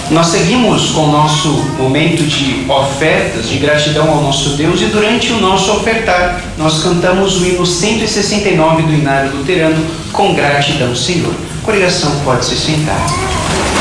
Nós seguimos com o nosso momento de ofertas, de gratidão ao nosso Deus, e durante o nosso ofertar, nós cantamos o hino 169 do Inário Luterano, Com Gratidão, Senhor. A congregação pode se sentar.